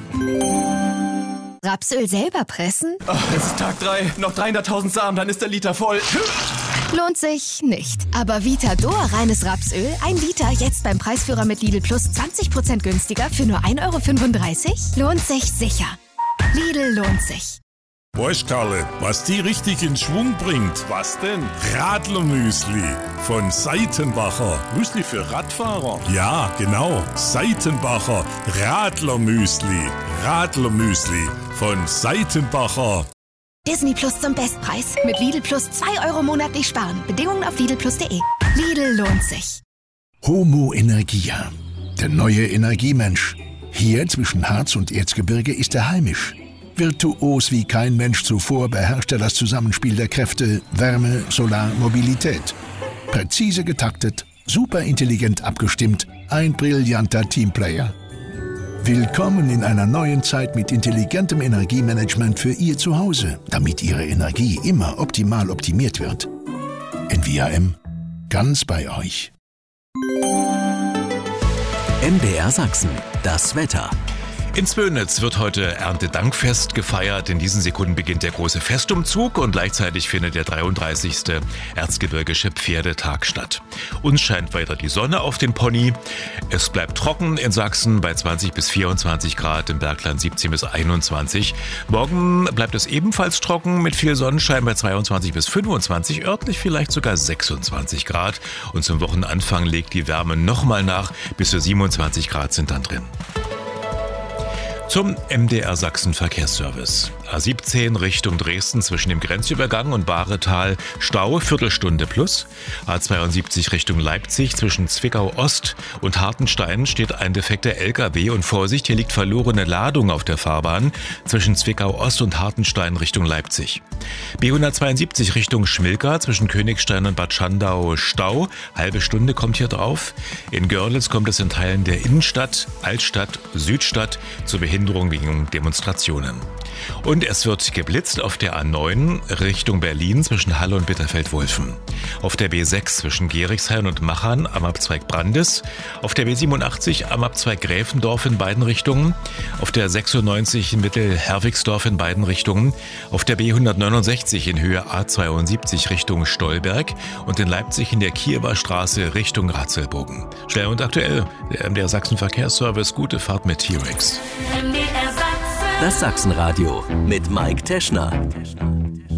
Rapsöl selber pressen? Oh, es ist Tag 3, noch 300.000 Samen, dann ist der Liter voll. Lohnt sich nicht. Aber Vitador reines Rapsöl, 1 Liter, jetzt beim Preisführer mit Lidl Plus 20% günstiger für nur 1,35 €? Lohnt sich sicher. Lidl lohnt sich. Weißt Karle, was die richtig in Schwung bringt? Was denn? Radlermüsli von Seitenbacher. Müsli für Radfahrer? Ja, genau. Seitenbacher Radlermüsli. Radlermüsli von Seitenbacher. Disney Plus zum Bestpreis. Mit Lidl Plus 2 € monatlich sparen. Bedingungen auf lidlplus.de. Lidl lohnt sich. Homo Energia. Der neue Energiemensch. Hier zwischen Harz und Erzgebirge ist er heimisch. Virtuos wie kein Mensch zuvor beherrscht er das Zusammenspiel der Kräfte Wärme, Solar, Mobilität. Präzise getaktet, super intelligent abgestimmt, ein brillanter Teamplayer. Willkommen in einer neuen Zeit mit intelligentem Energiemanagement für Ihr Zuhause, damit Ihre Energie immer optimal optimiert wird. NVAM, ganz bei euch. MDR Sachsen, das Wetter. In Spöhnitz wird heute Erntedankfest gefeiert. In diesen Sekunden beginnt der große Festumzug und gleichzeitig findet der 33. Erzgebirgische Pferdetag statt. Uns scheint weiter die Sonne auf den Pony. Es bleibt trocken in Sachsen bei 20 bis 24 Grad, im Bergland 17 bis 21. Morgen bleibt es ebenfalls trocken mit viel Sonnenschein bei 22 bis 25, örtlich vielleicht sogar 26 Grad. Und zum Wochenanfang legt die Wärme nochmal nach, bis zu 27 Grad sind dann drin. Zum MDR Sachsen Verkehrsservice. A17 Richtung Dresden zwischen dem Grenzübergang und Bahretal Stau, Viertelstunde plus. A72 Richtung Leipzig zwischen Zwickau Ost und Hartenstein steht ein defekter LKW und Vorsicht, hier liegt verlorene Ladung auf der Fahrbahn zwischen Zwickau Ost und Hartenstein Richtung Leipzig. B172 Richtung Schmilka zwischen Königstein und Bad Schandau Stau, halbe Stunde kommt hier drauf. In Görlitz kommt es in Teilen der Innenstadt, Altstadt, Südstadt zur Behinderung wegen Demonstrationen. Und es wird geblitzt auf der A9 Richtung Berlin zwischen Halle und Bitterfeld-Wolfen. Auf der B6 zwischen Gerichshain und Machern am Abzweig Brandes. Auf der B87 am Abzweig Gräfendorf in beiden Richtungen. Auf der 96 in Mittel-Herwigsdorf in beiden Richtungen. Auf der B169 in Höhe A72 Richtung Stolberg. Und in Leipzig in der Kiewer Straße Richtung Ratzelbogen. Schnell und aktuell, der MDR Sachsen Verkehrsservice, gute Fahrt mit T-Rex. Das Sachsenradio mit Mike Teschner.